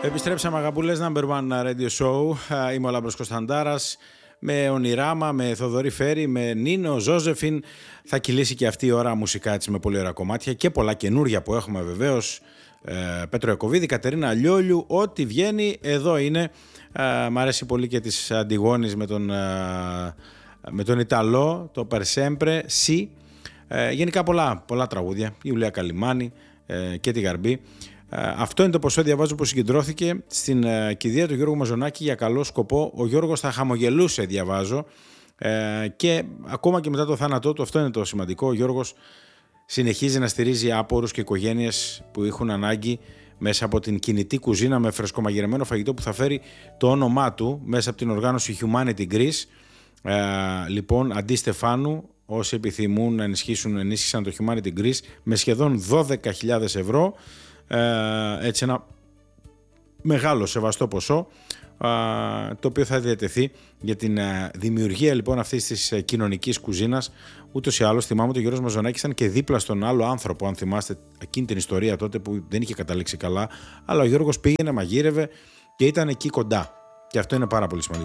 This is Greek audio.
Επιστρέψαμε αγαπούλες, Number One Radio Show. Είμαι ο Λάμπρος Κωνσταντάρας. Με ονειράμα, με Θοδωρή Φέρη, με Νίνο, Ζώζεφιν. Θα κυλήσει και αυτή η ώρα μουσικά έτσι με πολύ ωραία κομμάτια και πολλά καινούρια που έχουμε βεβαίως. Πέτρο Ιακωβίδη, Κατερίνα Λιόλιου, ό,τι βγαίνει εδώ είναι. Μ' αρέσει πολύ και της Αντιγόνης με τον Ιταλό, το Per Sempre, Si. Γενικά πολλά τραγούδια, η Ιουλία Καλιμάνη και τη Γαρμπή. Αυτό είναι το ποσό, διαβάζω, που συγκεντρώθηκε στην κηδεία του Γιώργου Μαζονάκη για καλό σκοπό. Ο Γιώργος θα χαμογελούσε, διαβάζω, και ακόμα και μετά το θάνατό του, αυτό είναι το σημαντικό, ο Γιώργος συνεχίζει να στηρίζει άπορους και οικογένειες που έχουν ανάγκη μέσα από την κινητή κουζίνα με φρεσκομαγειρεμένο φαγητό που θα φέρει το όνομά του μέσα από την οργάνωση Humanity Greece. Λοιπόν, αντί Στεφάνου, όσοι επιθυμούν να ενίσχυσαν το Humanity Greece με σχεδόν 12.000 ευρώ. Έτσι ένα μεγάλο σεβαστό ποσό, το οποίο θα διατεθεί για την δημιουργία λοιπόν αυτής της κοινωνικής κουζίνας. Ούτως ή άλλως θυμάμαι ότι ο Γιώργος Μαζονάκης ήταν και δίπλα στον άλλο άνθρωπο, αν θυμάστε εκείνη την ιστορία τότε που δεν είχε καταλήξει καλά, αλλά ο Γιώργος πήγαινε, μαγείρευε και ήταν εκεί κοντά, και αυτό είναι πάρα πολύ σημαντικό.